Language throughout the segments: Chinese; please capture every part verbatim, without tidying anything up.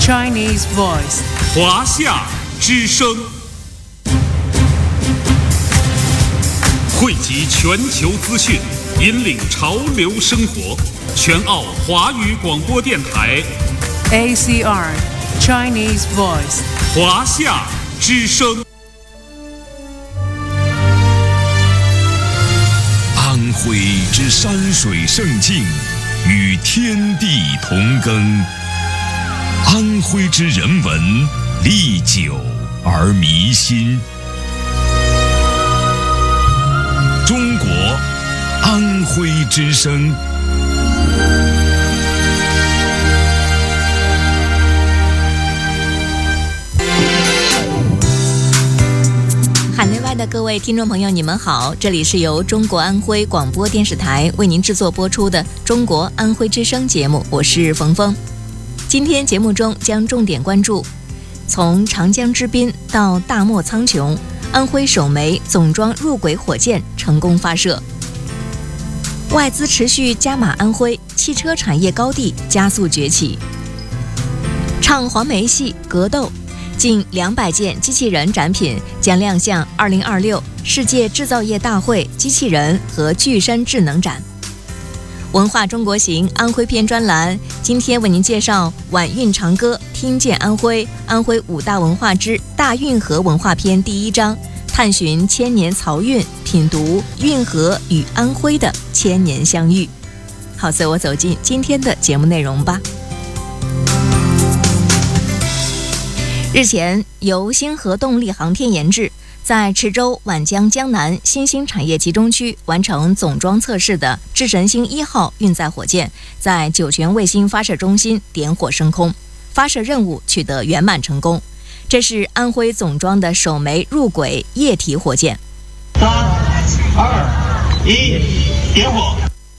Chinese Voice， 华夏之声，汇集全球资讯，引领潮流生活。全澳华语广播电台 A C R Chinese Voice， 华夏之声。 安徽之山水胜境，与天地同耕。安徽之人文，历久而弥新。中国安徽之声。 海内外的各位听众朋友，你们好，这里是由中国安徽广播电视台为您制作播出的中国安徽之声节目，我是冯峰。今天节目中将重点关注从长江之滨到大漠苍穹，安徽首枚总装入轨火箭成功发射，外资持续加码安徽，汽车产业高地加速崛起，唱黄梅戏格斗，近两百件机器人展品将亮相二零二六世界制造业大会机器人和具身智能展。文化中国行安徽篇专栏今天为您介绍晚韵长歌，听见安徽，安徽五大文化之大运河文化篇第一章，探寻千年漕运，品读运河与安徽的千年相遇。好，随我走进今天的节目内容吧。日前，由星河动力航天研制，在池州皖江江南新兴产业集中区完成总装测试的智神星一号运载火箭，在酒泉卫星发射中心点火升空，发射任务取得圆满成功。这是安徽总装的首枚入轨液体火箭。 三、二、一，点火。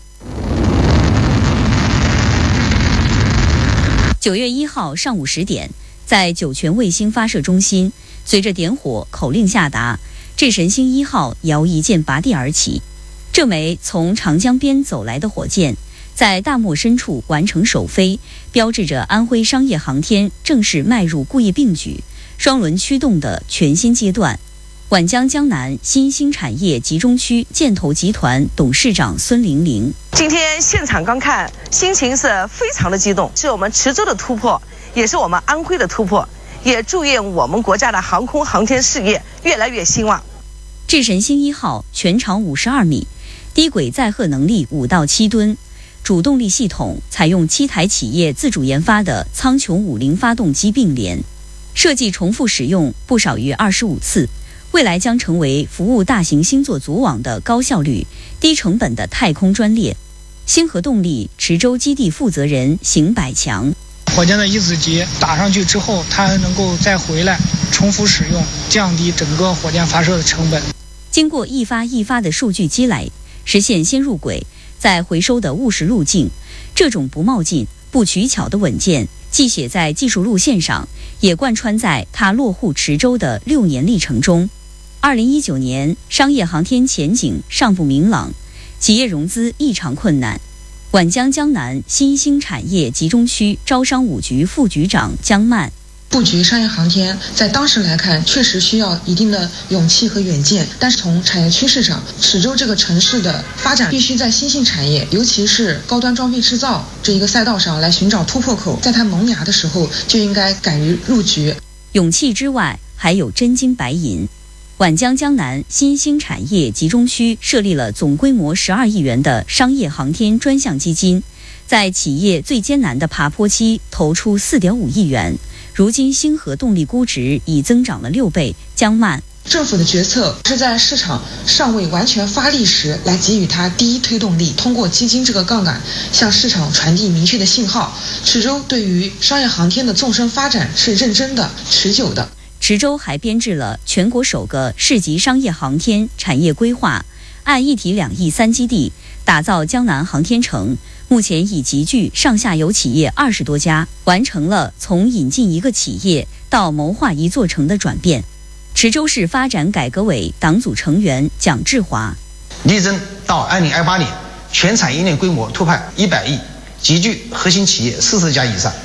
九月一号上午十点，在酒泉卫星发射中心，随着点火口令下达，智神星一号摇一箭拔地而起。这枚从长江边走来的火箭，在大漠深处完成首飞，标志着安徽商业航天正式迈入固业并举、双轮驱动的全新阶段。皖江江南新兴产业集中区建投集团董事长孙玲玲： 今天现场观看，心情是非常的激动，是我们池州的突破，也是我们安徽的突破，也祝愿我们国家的航空航天事业越来越兴旺。 智神星一号全长五十二米，低轨载荷能力五到七吨，主动力系统采用七台企业自主研发的苍穹五零发动机并联，设计重复使用不少于二十五次，未来将成为服务大型星座组网的高效率、低成本的太空专列。星河动力池州基地负责人邢百强： 火箭的一子级打上去之后，它能够再回来重复使用，降低整个火箭发射的成本。 经过一发一发的数据积累，实现先入轨再回收的务实路径。这种不冒进、不取巧的稳健，既写在技术路线上，也贯穿在它落户池州的六年历程中。二零一九年，商业航天前景尚不明朗，企业融资异常困难。皖江江南新兴产业集中区招商五局副局长江曼： 布局商业航天，在当时来看，确实需要一定的勇气和远见。但是从产业趋势上，池州这个城市的发展必须在新兴产业，尤其是高端装备制造这一个赛道上来寻找突破口。在它萌芽的时候，就应该敢于入局。 勇气之外，还有真金白银。皖江江南新兴产业集中区设立了总规模十二亿元的商业航天专项基金，在企业最艰难的爬坡期投出四点五亿元。如今星河动力估值已增长了六倍。江曼： 政府的决策是在市场尚未完全发力时来给予它第一推动力，通过基金这个杠杆向市场传递明确的信号。池州对于商业航天的纵深发展是认真的、持久的。 池州还编制了全国首个市级商业航天产业规划，按一体两翼三基地打造江南航天城，目前已集聚上下游企业二十多家，完成了从引进一个企业到谋划一座城的转变。池州市发展改革委党组成员蒋志华： 力争到二零二八年全产业链规模突破一百亿，集聚核心企业四十家以上，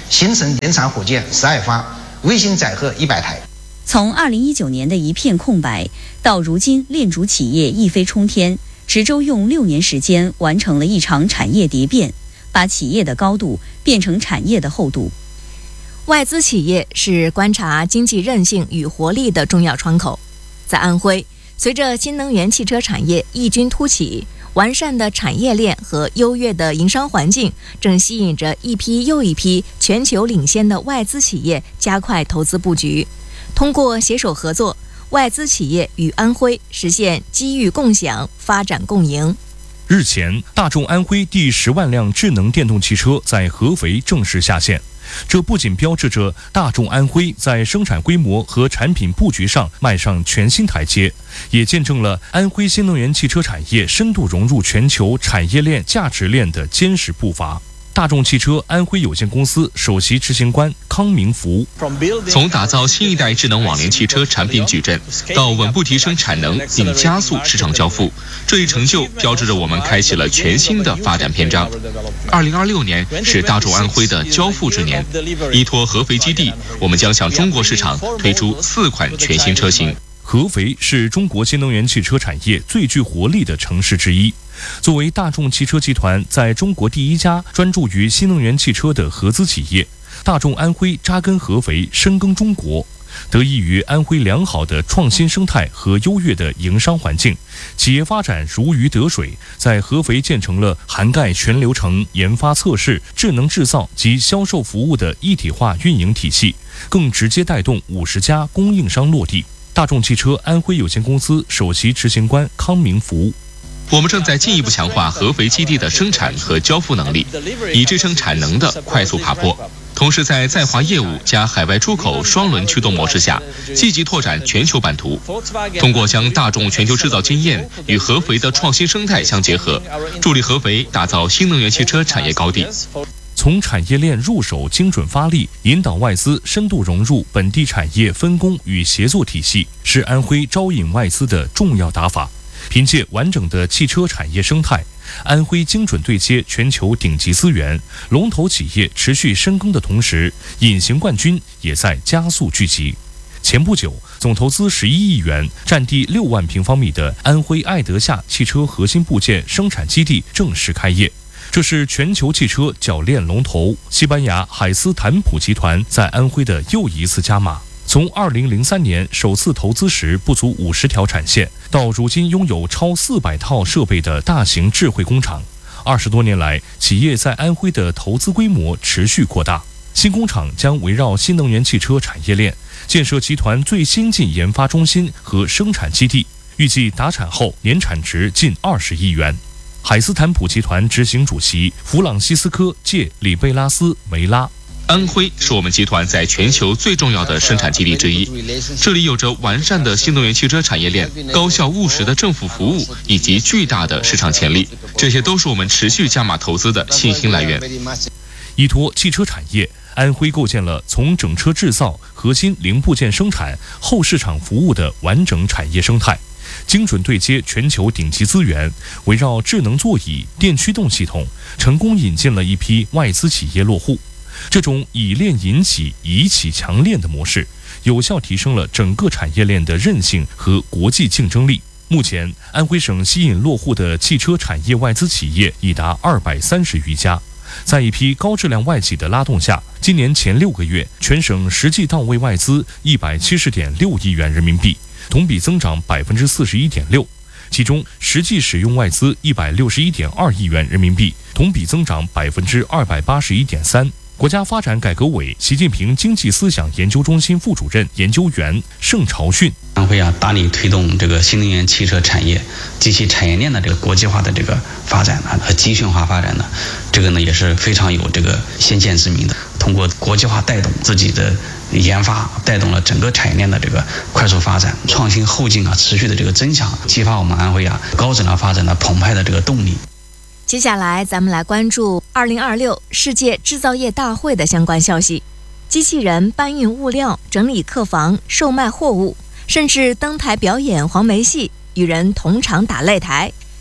新神联产火箭十二发，卫星载荷一百台。 从二零一九年的一片空白，到如今炼筑企业一飞冲天，池州用六年时间完成了一场产业蝶变，把企业的高度变成产业的厚度。 外资企业是观察经济韧性与活力的重要窗口。在安徽，随着新能源汽车产业异军突起，完善的产业链和优越的营商环境正吸引着一批又一批全球领先的外资企业加快投资布局。通过携手合作，外资企业与安徽实现机遇共享、发展共赢。 日前，大众安徽第十万辆智能电动汽车在合肥正式下线。这不仅标志着大众安徽在生产规模和产品布局上迈上全新台阶，也见证了安徽新能源汽车产业深度融入全球产业链价值链的坚实步伐。大众汽车安徽有限公司首席执行官康明福： 从打造新一代智能网联汽车产品矩阵，到稳步提升产能并加速市场交付，这一成就标志着我们开启了全新的发展篇章。二零二六年是大众安徽的交付之年，依托合肥基地，我们将向中国市场推出四款全新车型。 合肥是中国新能源汽车产业最具活力的城市之一。作为大众汽车集团在中国第一家专注于新能源汽车的合资企业，大众安徽扎根合肥，深耕中国。得益于安徽良好的创新生态和优越的营商环境，企业发展如鱼得水，在合肥建成了涵盖全流程研发测试、智能制造及销售服务的一体化运营体系，更直接带动五十家供应商落地。大众汽车安徽有限公司首席执行官康明福： 我们正在进一步强化合肥基地的生产和交付能力，以支撑产能的快速爬坡。同时，在在华业务加海外出口双轮驱动模式下，积极拓展全球版图。通过将大众全球制造经验与合肥的创新生态相结合，助力合肥打造新能源汽车产业高地。 从产业链入手，精准发力，引导外资深度融入本地产业分工与协作体系，是安徽招引外资的重要打法。凭借完整的汽车产业生态，安徽精准对接全球顶级资源，龙头企业持续深耕的同时，隐形冠军也在加速聚集。前不久，总投资十一亿元、占地六万平方米的安徽爱德夏汽车核心部件生产基地正式开业。这是全球汽车铰链龙头西班牙海斯坦普集团在安徽的又一次加码。从二零零三年首次投资时不足五十条产线，到如今拥有超四百套设备的大型智慧工厂，二十多年来，企业在安徽的投资规模持续扩大。新工厂将围绕新能源汽车产业链，建设集团最先进研发中心和生产基地，预计达产后年产值近二十亿元。海斯坦普集团执行主席弗朗西斯科·借里贝拉斯·梅拉： 安徽是我们集团在全球最重要的生产基地之一，这里有着完善的新能源汽车产业链、高效务实的政府服务以及巨大的市场潜力，这些都是我们持续加码投资的信心来源。 依托汽车产业，安徽构建了从整车制造、核心零部件生产、后市场服务的完整产业生态，精准对接全球顶级资源，围绕智能座椅、电驱动系统，成功引进了一批外资企业落户。这种以链引起、以企强链的模式，有效提升了整个产业链的韧性和国际竞争力。目前，安徽省吸引落户的汽车产业外资企业已达二百三十余家。在一批高质量外企的拉动下，今年前六个月，全省实际到位外资一百七十点六亿元人民币，同比增长百分之四十一点六。其中，实际使用外资一百六十一点二亿元人民币，同比增长百分之二百八十一点三。国家发展改革委习近平经济思想研究中心副主任研究员盛朝训： 安徽啊，大力推动这个新能源汽车产业及其产业链的这个国际化的这个发展啊和集群化发展呢，这个呢也是非常有这个先见之明的。通过国际化带动自己的研发，带动了整个产业链的这个快速发展，创新后劲啊持续的这个增强，激发我们安徽啊高质量发展的澎湃的这个动力。 接下来，咱们来关注二零二六世界制造业大会的相关消息。机器人搬运物料、整理客房、售卖货物，甚至登台表演黄梅戏，与人同场打擂台，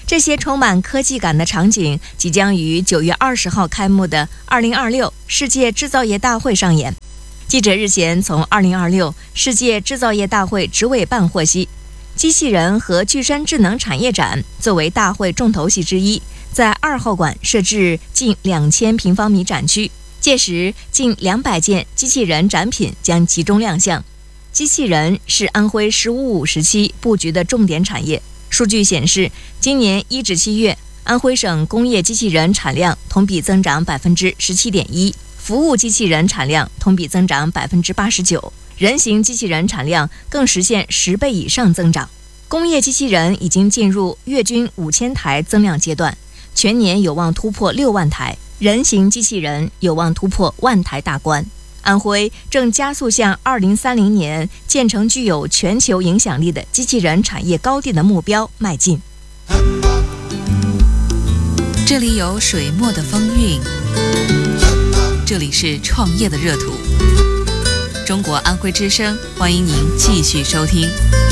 这些充满科技感的场景即将于九月二十号开幕的二零二六世界制造业大会上演。记者日前从二零二六世界制造业大会执委办获悉，机器人和具身智能产业展作为大会重头戏之一，在二号馆设置近两千平方米展区，届时近两百件机器人展品将集中亮相。机器人是安徽“十五五”时期布局的重点产业。数据显示，今年一至七月，安徽省工业机器人产量同比增长百分之十七点一，服务机器人产量同比增长百分之八十九，人形机器人产量更实现十倍以上增长。工业机器人已经进入月均五千台增量阶段，全年有望突破六万台，人形机器人有望突破万台大关。安徽正加速向二零三零年建成具有全球影响力的机器人产业高地的目标迈进。 这里有水墨的风韵，这里是创业的热土。中国安徽之声，欢迎您继续收听。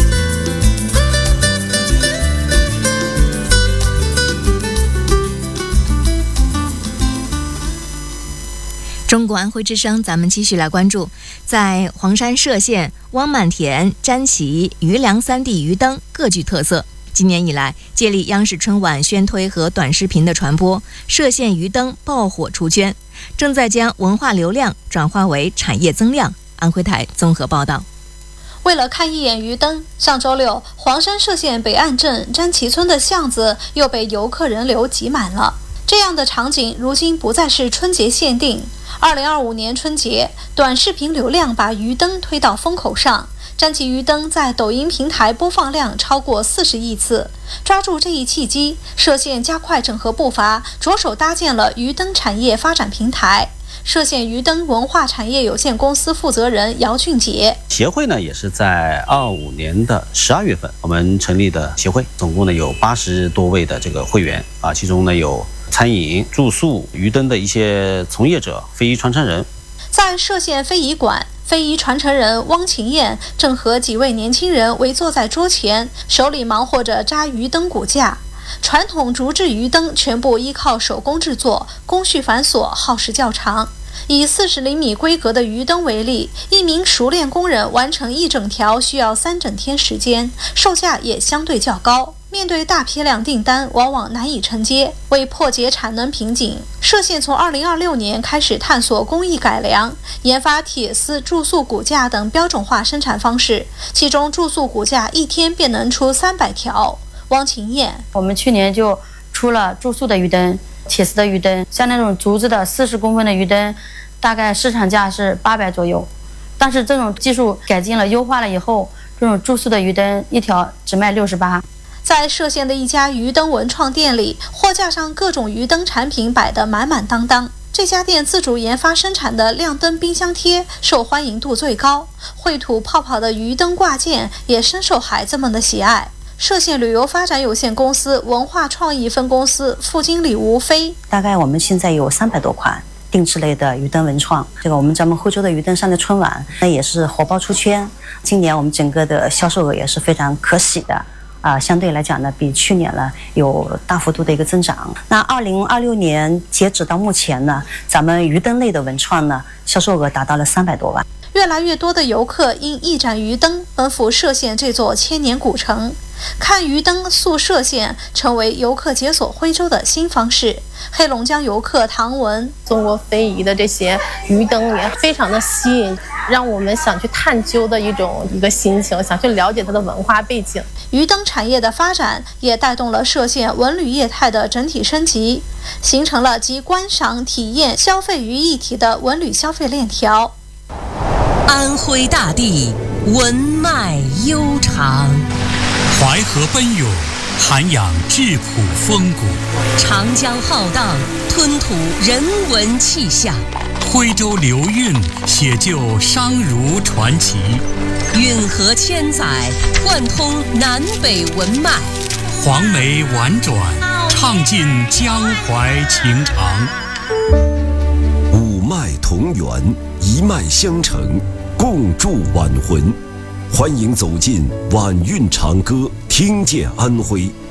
中国安徽之声，咱们继续来关注，在黄山歙县、汪满田、詹旗、余梁三地鱼灯各具特色。今年以来，借力央视春晚宣推和短视频的传播，歙县鱼灯爆火出圈，正在将文化流量转化为产业增量。安徽台综合报道。 为了看一眼鱼灯，上周六，黄山歙县北岸镇詹旗村的巷子又被游客人流挤满了。这样的场景如今不再是春节限定。二零二五年春节，短视频流量把鱼灯推到风口上，詹旗鱼灯在抖音平台播放量超过四十亿次。抓住这一契机，歙县加快整合步伐，着手搭建了鱼灯产业发展平台。歙县鱼灯文化产业有限公司负责人姚俊杰： 协会呢也是在二五年的十二月份我们成立的协会，总共呢有八十多位的这个会员啊，其中呢有餐饮、住宿、鱼灯的一些从业者、非遗传承人。 在歙县非遗馆，非遗传承人汪晴燕正和几位年轻人围坐在桌前，手里忙活着扎鱼灯骨架。传统竹制鱼灯全部依靠手工制作，工序繁琐，耗时较长。以四十厘米规格的鱼灯为例，一名熟练工人完成一整条需要三整天时间，售价也相对较高。面对大批量订单，往往难以承接。为破解产能瓶颈，歙县从二零二六年开始探索工艺改良，研发铁丝注塑骨架等标准化生产方式，其中注塑骨架一天便能出三百条。汪晴燕： 我们去年就出了注塑的鱼灯、铁丝的鱼灯，像那种竹子的四十公分的鱼灯，大概市场价是八百左右。但是这种技术改进了、优化了以后，这种注塑的鱼灯一条只卖六十八。 在歙县的一家鱼灯文创店里，货架上各种鱼灯产品摆得满满当当。这家店自主研发生产的亮灯冰箱贴受欢迎度最高，绘吐泡泡的鱼灯挂件也深受孩子们的喜爱。歙县旅游发展有限公司文化创意分公司副经理吴飞： 大概我们现在有三百多款定制类的鱼灯文创，这个我们咱们惠州的鱼灯上的春晚那也是火爆出圈，今年我们整个的销售额也是非常可喜的啊、呃，相对来讲呢，比去年呢有大幅度的一个增长。那二零二六年截止到目前呢，咱们鱼灯类的文创呢，销售额达到了三百多万。 越来越多的游客因一盏鱼灯奔赴歙县这座千年古城，看鱼灯塑歙县成为游客解锁徽州的新方式。黑龙江游客唐文： 中国非遗的这些鱼灯也非常的吸引，让我们想去探究的一种一个心情，想去了解它的文化背景。 鱼灯产业的发展也带动了歙县文旅业态的整体升级，形成了集观赏、体验、消费于一体的文旅消费链条。 安徽大地文脉悠长， 淮河奔涌，涵养质朴风骨； 长江浩荡，吞吐人文气象； 徽州流韵，写就商儒传奇； 运河千载，贯通南北文脉； 黄梅婉转，唱尽江淮情长。 五脉同源，一脉相承，共筑晚魂。欢迎走进晚韵长歌，听见安徽。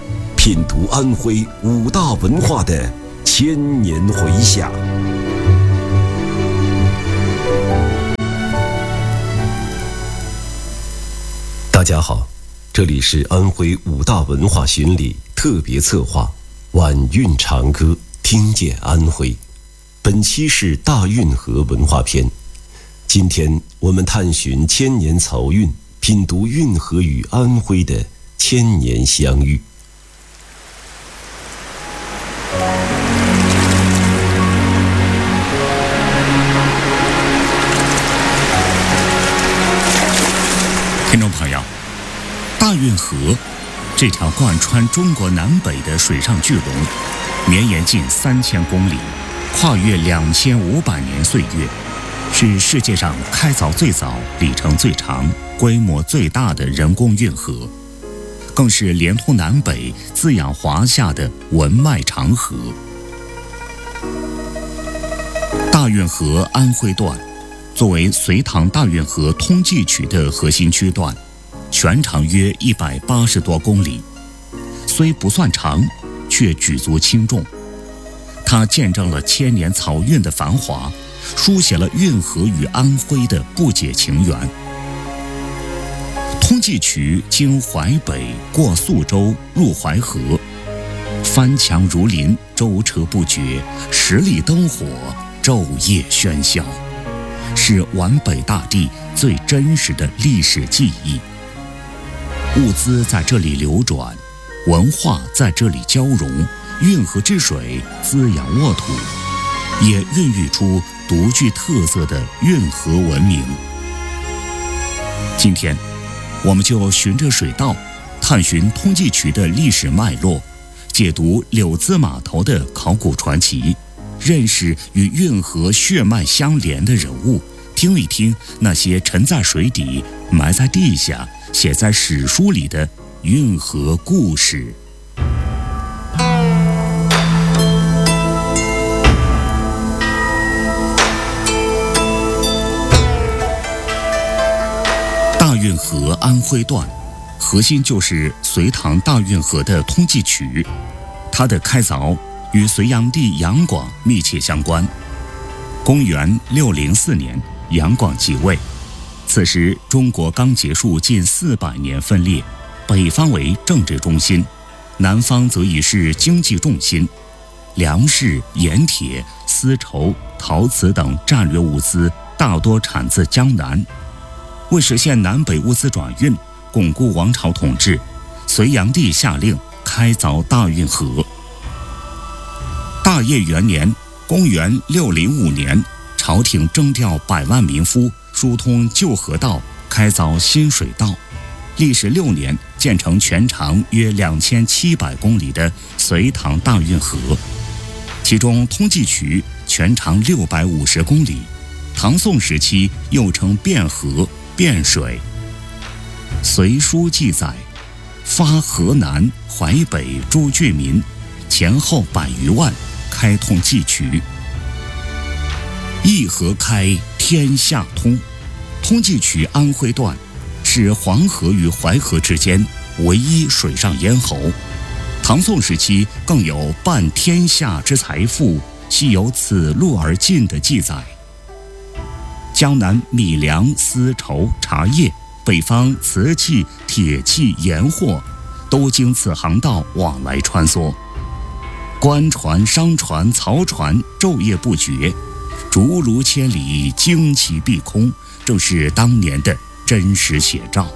品读安徽五大文化的千年回响。大家好，这里是安徽五大文化巡礼特别策划晚韵长歌，听见安徽。本期是大运河文化篇。今天我们探寻千年漕运，品读运河与安徽的千年相遇。 听众朋友，大运河这条贯穿中国南北的水上巨龙，绵延近三千公里，跨越两千五百年岁月，是世界上开凿最早、里程最长、规模最大的人工运河，更是连通南北、滋养华夏的文脉长河。大运河安徽段作为隋唐大运河通济渠的核心区段，全长约一百八十多公里，虽不算长，却举足轻重。它见证了千年漕运的繁华，书写了运河与安徽的不解情缘。通济渠经淮北过宿州入淮河，翻墙如林，舟车不绝，十里灯火，昼夜喧嚣，是皖北大地最真实的历史记忆。物资在这里流转，文化在这里交融，运河之水滋养沃土，也孕育出独具特色的运河文明。今天我们就循着水道，探寻通济渠的历史脉络，解读柳滋码头的考古传奇，认识与运河血脉相连的人物，听一听那些沉在水底、埋在地下、写在史书里的运河故事。大运河安徽段核心就是隋唐大运河的通济渠，它的开凿与隋炀帝杨广密切相关。公元六零四年，杨广即位，此时中国刚结束近四百年分裂，北方为政治中心，南方则已是经济重心，粮食、盐铁、丝绸、陶瓷等战略物资大多产自江南。为实现南北物资转运，巩固王朝统治，隋炀帝下令开凿大运河。大业元年，公元六零五年，朝廷征调百万民夫，疏通旧河道，开凿新水道，历时六年，建成全长约两千七百公里的隋唐大运河。其中通济渠全长六百五十公里，唐宋时期又称汴河、汴水。隋书记载，发河南、淮北诸郡民，前后百余万，开通济渠。一河开，天下通。通济渠安徽段是黄河与淮河之间唯一水上咽喉。唐宋时期更有半天下之财富系由此路而进的记载。江南米粮、丝绸、茶叶，北方瓷器、铁器、盐货，都经此航道往来穿梭。官船、商船、漕船昼夜不绝，逐鹿千里，旌旗蔽空，正是当年的真实写照。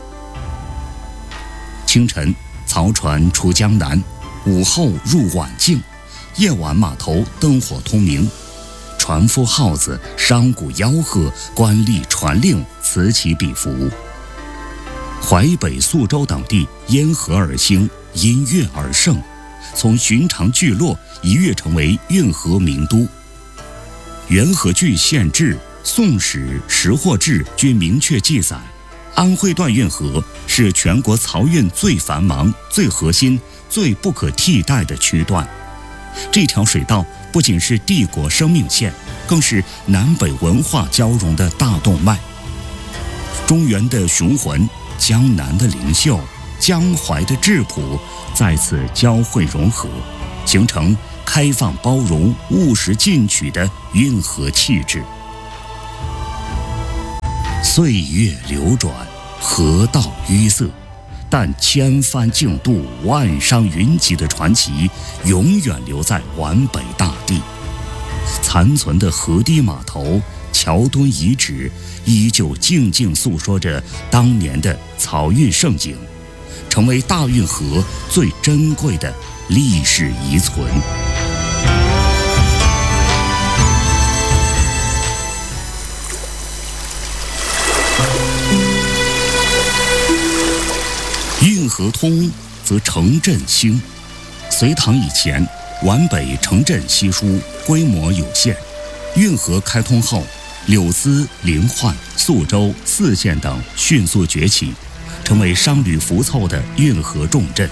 清晨，漕船出江南，午后入皖境，夜晚码头灯火通明，船夫号子、商贾吆喝，官吏传令，此起彼伏。淮北、宿州等地因河而兴，因运而盛，从寻常聚落一跃成为运河名都。元和郡县志、宋史、识货志均明确记载，安徽段运河是全国漕运最繁忙、最核心、最不可替代的区段。这条水道不仅是帝国生命线，更是南北文化交融的大动脉。中原的雄浑，江南的灵秀， 江淮的质朴再次交汇融合，形成开放包容、务实进取的运河气质。岁月流转，河道淤塞，但千帆竞渡、万觞云集的传奇永远留在皖北大地。残存的河堤码头、桥墩遗址，依旧静静诉说着当年的漕运盛景，成为大运河最珍贵的历史遗存。运河通，则城镇兴。隋唐以前，皖北城镇稀疏，规模有限。运河开通后，柳淄、临滟、宿州四县等迅速崛起，成为商旅浮凑的运河重镇。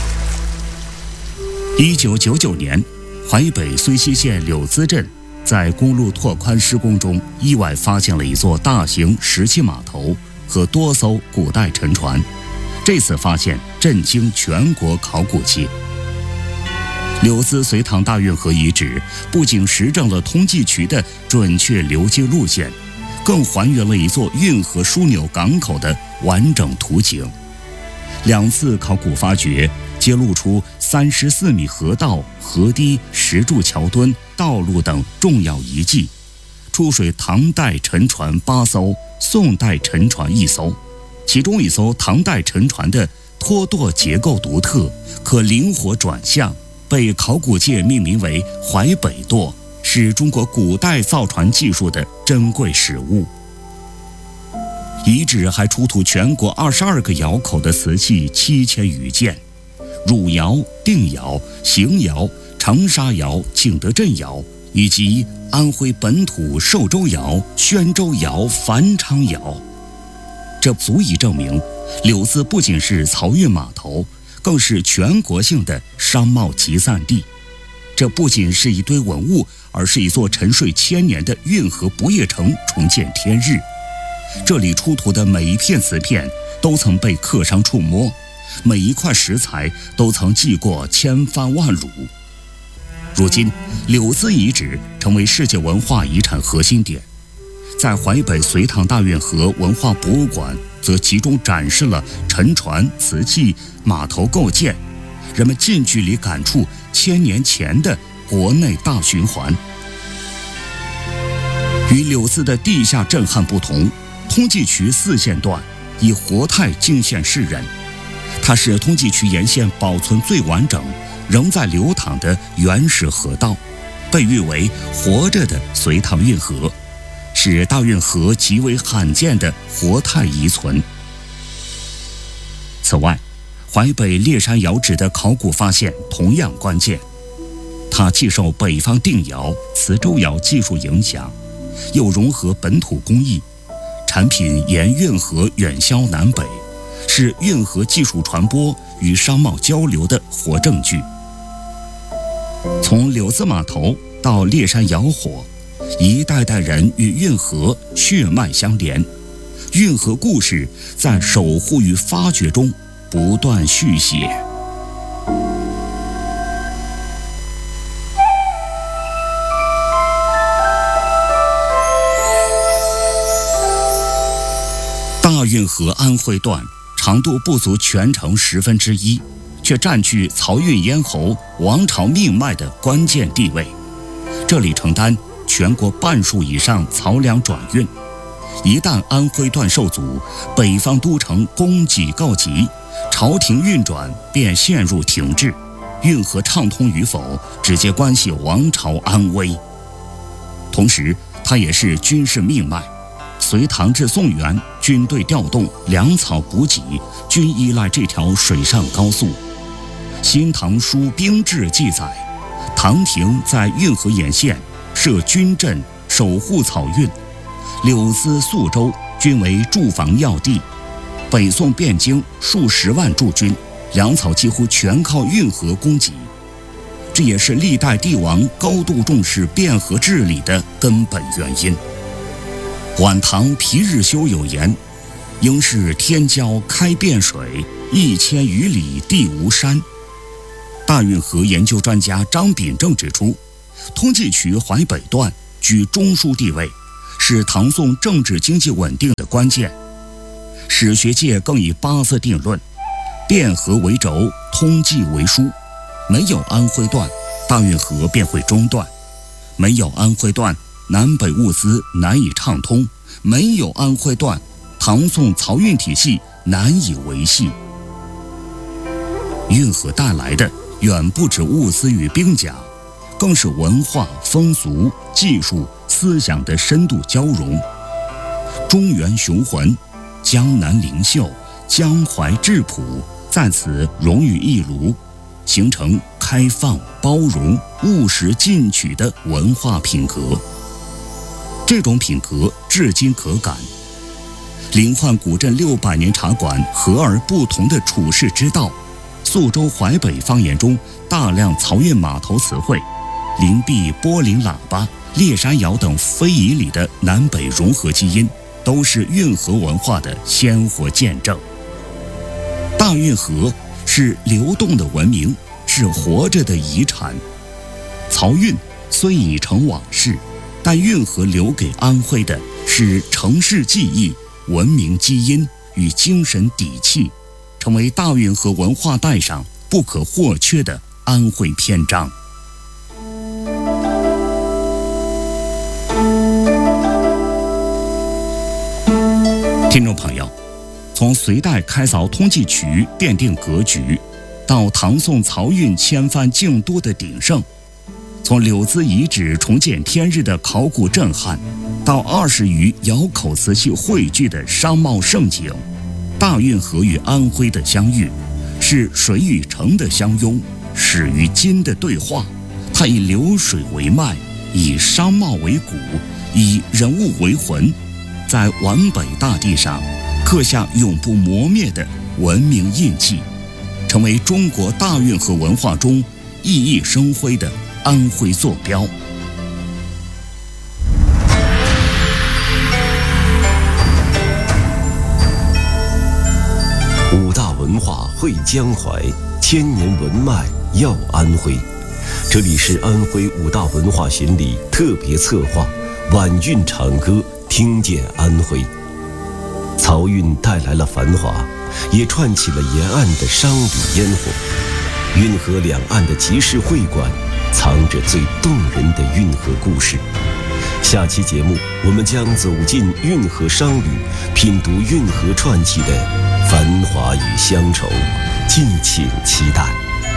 一九九九年，淮北睢溪县柳淄镇在公路拓宽施工中，意外发现了一座大型石砌码头和多艘古代沉船。这次发现震惊全国考古界。柳淄隋唐大运河遗址不仅实证了通济渠的准确流经路线，更还原了一座运河枢纽港口的完整图景。两次考古发掘揭露出三十四米河道、河堤、石柱桥墩、道路等重要遗迹，出水唐代沉船八艘，宋代沉船一艘。其中一艘唐代沉船的拖舵结构独特，可灵活转向，被考古界命名为淮北舵，是中国古代造船技术的珍贵史物。遗址还出土全国二十二个窑口的瓷器七千余件，汝窑、定窑、邢窑、长沙窑、景德镇窑，以及安徽本土寿州窑、宣州窑、繁昌窑。这足以证明，柳淄不仅是漕运码头，更是全国性的商贸集散地。这不仅是一堆文物，而是一座沉睡千年的运河不夜城重见天日。这里出土的每一片瓷片都曾被客商触摸，每一块石材都曾记过千帆万缕。如今，柳淄遗址成为世界文化遗产核心点。在淮北隋唐大运河文化博物馆，则集中展示了沉船、瓷器、码头构建，人们近距离感触千年前的国内大循环。与柳淄的地下震撼不同，通济渠四线段以活态惊现世人。它是通济渠沿线保存最完整、仍在流淌的原始河道，被誉为活着的隋唐运河，是大运河极为罕见的活态遗存。此外，淮北烈山窑址的考古发现同样关键，它既受北方定窑、磁州窑技术影响，又融合本土工艺，产品沿运河远销南北，是运河技术传播与商贸交流的活证据。从柳淄码头到烈山窑火，一代代人与运河血脉相连，运河故事在守护与发掘中不断续写。大运河安徽段长度不足全城十分之一，却占据漕运咽喉、王朝命脉的关键地位。这里承担全国半数以上漕粮转运，一旦安徽段受阻，北方都城供给告急，朝廷运转便陷入停滞，运河畅通与否直接关系王朝安危。同时，它也是军事命脉。隋唐至宋元，军队调动、粮草补给均依赖这条水上高速。《新唐书兵制》记载，唐廷在运河沿线设军阵，守护漕运。柳淄、宿州均为驻防要地。北宋汴京数十万驻军，粮草几乎全靠运河供给。这也是历代帝王高度重视汴河治理的根本原因。晚唐皮日休有言：应是天骄开汴水， 一千余里地无山。大运河研究专家张秉正指出，通济渠淮北段居中枢地位，是唐宋政治经济稳定的关键。史学界更以八字定论，汴河为轴，通济为枢，没有安徽段，大运河便会中断；没有安徽段，南北物资难以畅通；没有安徽段，唐宋漕运体系难以维系。运河带来的远不止物资与兵甲，更是文化、风俗、技术、思想的深度交融。中原雄浑，江南灵秀，江淮质朴，在此融于一炉，形成开放、包容、务实进取的文化品格。这种品格至今可感。临滙古镇六百年茶馆和而不同的处世之道，宿州淮北方言中大量漕运码头词汇，灵璧、波林喇叭、猎山谣等非遗里的南北融合基因，都是运河文化的鲜活见证。大运河是流动的文明，是活着的遗产。漕运虽已成往事，但运河留给安徽的是城市记忆、文明基因与精神底气，成为大运河文化带上不可或缺的安徽篇章。听众朋友，从隋代开凿通济渠奠定格局，到唐宋漕运千帆竞多的鼎盛，从柳资遗址重见天日的考古震撼，到二十余窑口瓷器汇聚的商贸盛景，大运河与安徽的相遇，是水与城的相拥，始于今的对话。它以流水为脉，以商贸为骨，以人物为魂，在皖北大地上刻下永不磨灭的文明印记，成为中国大运河文化中熠熠生辉的安徽坐标。 五大文化汇江淮，千年文脉耀安徽。这里是安徽五大文化巡礼特别策划《晚运长歌》，听见安徽。漕运带来了繁华，也串起了沿岸的商旅烟火。运河两岸的集市会馆，藏着最动人的运河故事。下期节目，我们将走进运河商旅，品读运河串起的繁华与乡愁，敬请期待。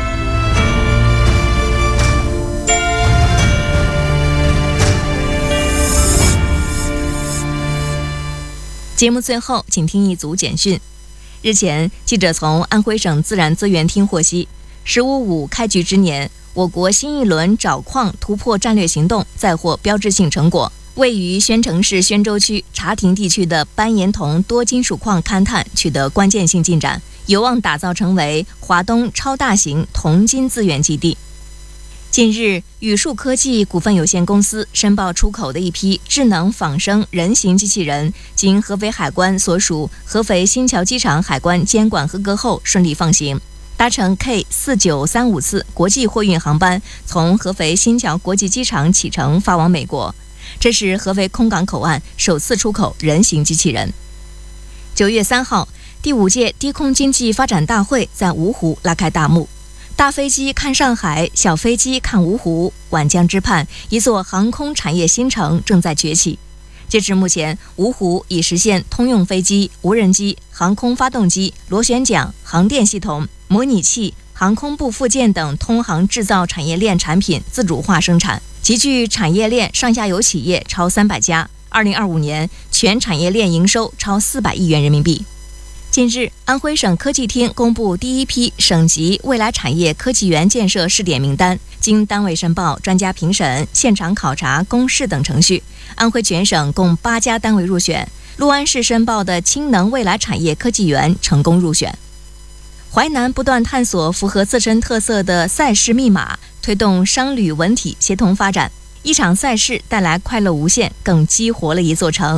节目最后，请听一组简讯。日前，记者从安徽省自然资源厅获悉，十五五开局之年，我国新一轮找矿突破战略行动再获标志性成果。位于宣城市宣州区茶亭地区的斑岩铜多金属矿勘探取得关键性进展，有望打造成为华东超大型铜金资源基地。近日，宇树科技股份有限公司申报出口的一批智能仿生人形机器人，经合肥海关所属合肥新桥机场海关监管合格后顺利放行，搭乘 K 四九三五次国际货运航班从合肥新桥国际机场启程发往美国。这是合肥空港口岸首次出口人形机器人。九月三号，第五届低空经济发展大会在芜湖拉开大幕。大飞机看上海，小飞机看芜湖，皖江之畔，一座航空产业新城正在崛起。截至目前，芜湖已实现通用飞机、无人机、航空发动机、螺旋桨、航电系统、模拟器、航空部附件等通航制造产业链产品自主化生产，集聚产业链上下游企业超三百家。二零二五年，全产业链营收超四百亿元人民币。近日，安徽省科技厅公布第一批省级未来产业科技园建设试点名单，经单位申报、专家评审、现场考察、公示等程序，安徽全省共八家单位入选。六安市申报的氢能未来产业科技园成功入选。淮南不断探索符合自身特色的赛事密码，推动商旅文体协同发展。一场赛事带来快乐无限，更激活了一座城。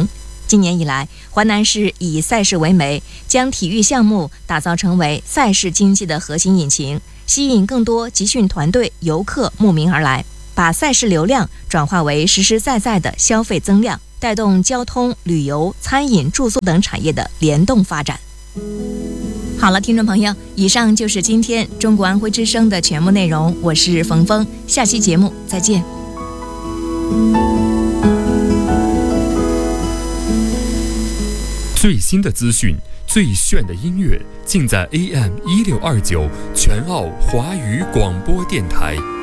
今年以来，淮南市以赛事为媒，将体育项目打造成为赛事经济的核心引擎，吸引更多集训团队、游客慕名而来，把赛事流量转化为实实在在的消费增量，带动交通、旅游、餐饮、住宿等产业的联动发展。好了，听众朋友，以上就是今天中国安徽之声的全部内容，我是冯峰，下期节目再见。 最新的资讯，最炫的音乐，尽在 A M 一六二九全澳华语广播电台。